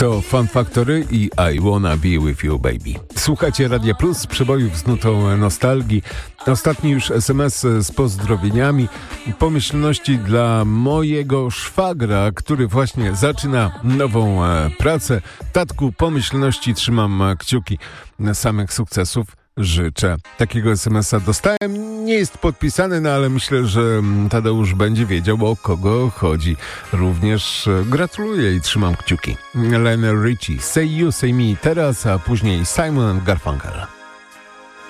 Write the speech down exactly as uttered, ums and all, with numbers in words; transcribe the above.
To Fun Factory i I Wanna Be With You Baby. Słuchacie Radia Plus z przebojów z nutą nostalgii. Ostatni już es em es z pozdrowieniami, pomyślności dla mojego szwagra, który właśnie zaczyna nową e, pracę. Tatku, pomyślności, trzymam kciuki, samych sukcesów życzę. Takiego es em es a dostałem, nie jest podpisany, no ale myślę, że Tadeusz będzie wiedział, o kogo chodzi. Również gratuluję i trzymam kciuki. Lionel Richie, Say You, Say Me teraz, a później Simon and Garfunkel.